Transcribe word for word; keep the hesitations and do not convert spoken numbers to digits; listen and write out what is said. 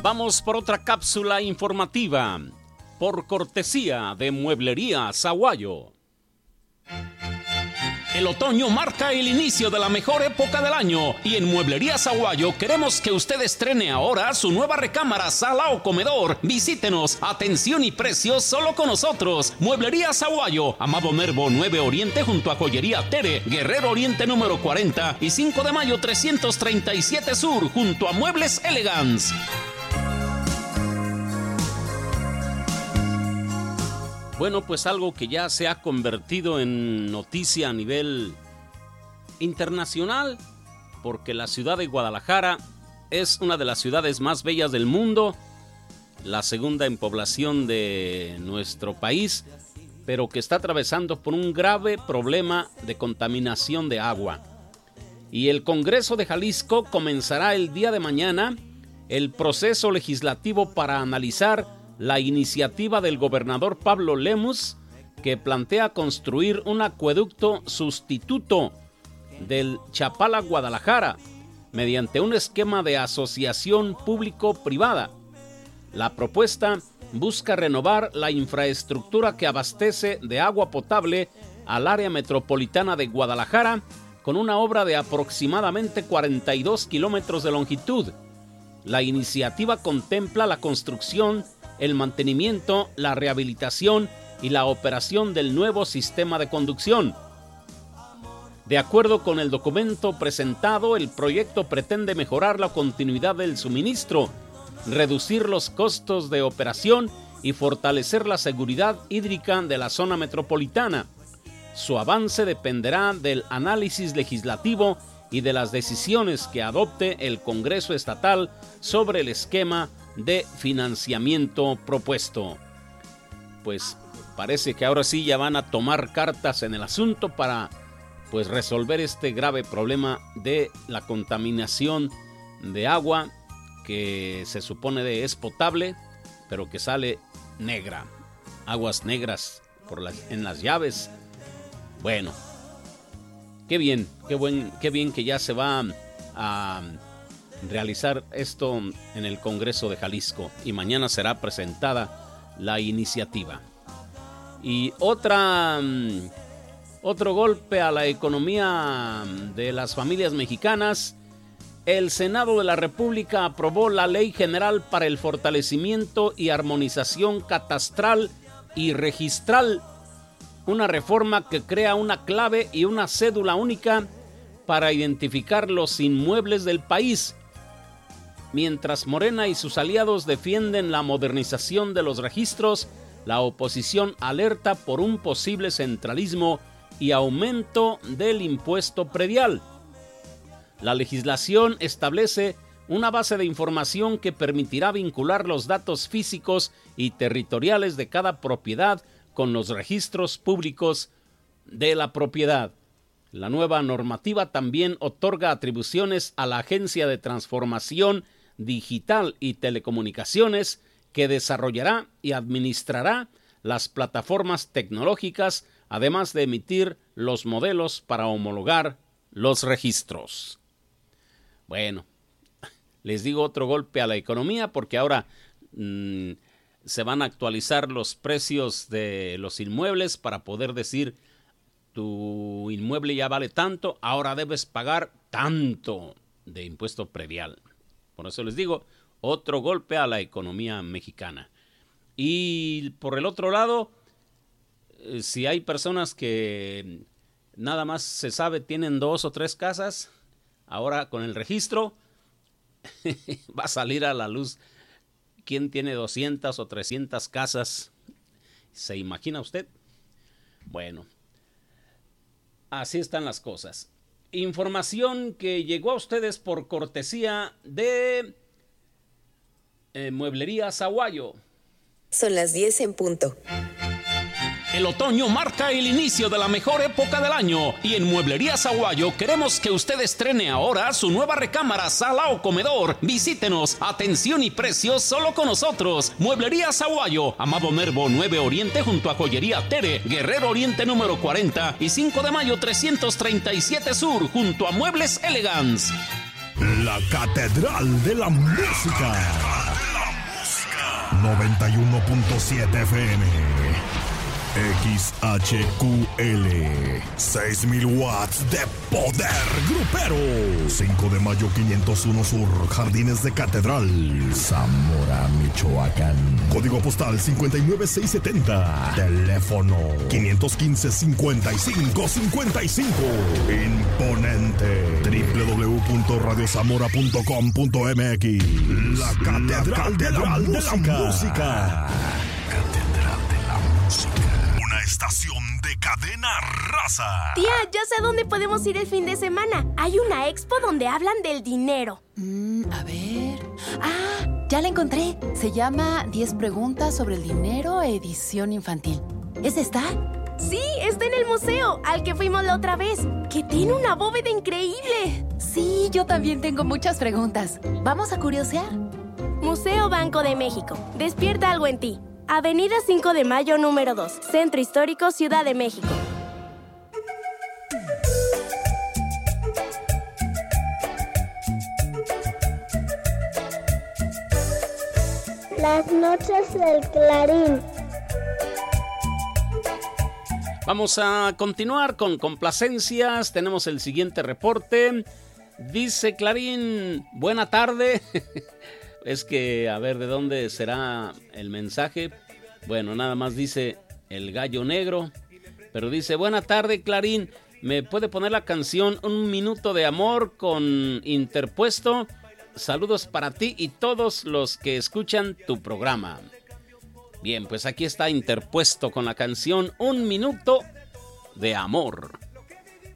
Vamos por otra cápsula informativa, por cortesía de Mueblería Sahuayo. El otoño marca el inicio de la mejor época del año y en Mueblería Sahuayo queremos que usted estrene ahora su nueva recámara, sala o comedor. Visítenos, atención y precios solo con nosotros. Mueblería Sahuayo, Amado Nervo nueve Oriente junto a Joyería Tere, Guerrero Oriente número cuarenta y cinco de mayo trescientos treinta y siete Sur junto a Muebles Elegance. Bueno, pues algo que ya se ha convertido en noticia a nivel internacional, porque la ciudad de Guadalajara es una de las ciudades más bellas del mundo, la segunda en población de nuestro país, pero que está atravesando por un grave problema de contaminación de agua. Y el Congreso de Jalisco comenzará el día de mañana el proceso legislativo para analizar la iniciativa del gobernador Pablo Lemus, que plantea construir un acueducto sustituto del Chapala-Guadalajara mediante un esquema de asociación público-privada. La propuesta busca renovar la infraestructura que abastece de agua potable al área metropolitana de Guadalajara con una obra de aproximadamente cuarenta y dos kilómetros de longitud. La iniciativa contempla la construcción, el mantenimiento, la rehabilitación y la operación del nuevo sistema de conducción. De acuerdo con el documento presentado, el proyecto pretende mejorar la continuidad del suministro, reducir los costos de operación y fortalecer la seguridad hídrica de la zona metropolitana. Su avance dependerá del análisis legislativo y de las decisiones que adopte el Congreso Estatal sobre el esquema de financiamiento propuesto. Pues parece que ahora sí ya van a tomar cartas en el asunto para pues resolver este grave problema de la contaminación de agua que se supone de es potable, pero que sale negra, aguas negras por las, en las llaves. Bueno, qué bien, qué buen, qué bien que ya se va a realizar esto en el Congreso de Jalisco y mañana será presentada la iniciativa. Y otra otro golpe a la economía de las familias mexicanas. El Senado de la República aprobó la Ley General para el Fortalecimiento y Armonización Catastral y Registral, una reforma que crea una clave y una cédula única para identificar los inmuebles del país. Mientras Morena y sus aliados defienden la modernización de los registros, la oposición alerta por un posible centralismo y aumento del impuesto predial. La legislación establece una base de información que permitirá vincular los datos físicos y territoriales de cada propiedad con los registros públicos de la propiedad. La nueva normativa también otorga atribuciones a la Agencia de Transformación Digital y Telecomunicaciones, que desarrollará y administrará las plataformas tecnológicas, además de emitir los modelos para homologar los registros. Bueno, les digo otro golpe a la economía porque ahora mmm, se van a actualizar los precios de los inmuebles para poder decir tu inmueble ya vale tanto, ahora debes pagar tanto de impuesto predial. Por eso les digo, otro golpe a la economía mexicana. Y por el otro lado, si hay personas que nada más se sabe tienen dos o tres casas, ahora con el registro va a salir a la luz quién tiene doscientas o trescientas casas. ¿Se imagina usted? Bueno, así están las cosas. Información que llegó a ustedes por cortesía de eh, Mueblería Sahuayo. Son las diez en punto. El otoño marca el inicio de la mejor época del año y en Mueblería Sahuayo queremos que usted estrene ahora su nueva recámara, sala o comedor. Visítenos, atención y precios solo con nosotros. Mueblería Sahuayo, Amado Nervo nueve Oriente junto a Joyería Tere, Guerrero Oriente número cuarenta y cinco de mayo trescientos treinta y siete Sur junto a Muebles Elegance. La Catedral de la Música. noventa y uno punto siete F M. X H Q L, seis mil watts de poder grupero. cinco de mayo quinientos uno Sur, Jardines de Catedral, Zamora, Michoacán. Código postal cincuenta y nueve mil seiscientos setenta. Teléfono quinientos quince, cincuenta y cinco cincuenta y cinco. Imponente. doble u doble u doble u punto radio zamora punto com punto m x. La Catedral, la catedral de, la de la música. Catedral de la música. Una estación de cadena raza. Tía, ya sé a dónde podemos ir el fin de semana. Hay una expo donde hablan del dinero. Mm, a ver... Ah, ya la encontré. Se llama diez preguntas sobre el dinero, edición infantil. ¿Es esta? Sí, está en el museo, al que fuimos la otra vez, que tiene una bóveda increíble. Sí, yo también tengo muchas preguntas. ¿Vamos a curiosear? Museo Banco de México. Despierta algo en ti. Avenida cinco de mayo, número dos. Centro Histórico, Ciudad de México. Las noches del Clarín. Vamos a continuar con complacencias. Tenemos el siguiente reporte. Dice Clarín, buena tarde. Es que, a ver, ¿de dónde será el mensaje? Bueno, nada más dice el gallo negro. Pero dice, buena tarde, Clarín. ¿Me puede poner la canción Un Minuto de Amor con Interpuesto? Saludos para ti y todos los que escuchan tu programa. Bien, pues aquí está Interpuesto con la canción Un Minuto de Amor.